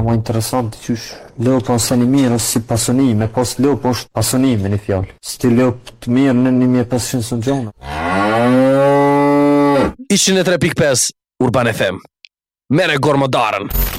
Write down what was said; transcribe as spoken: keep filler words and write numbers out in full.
ma interesant qysh leo po se një mirë ose si pasonime, pas leo po është pasonime një fjallë. Si ti leo të mirë në një mje pesëqind së gjona. Ishin e tre pikë pesë Urban F M. Mere gormodarën.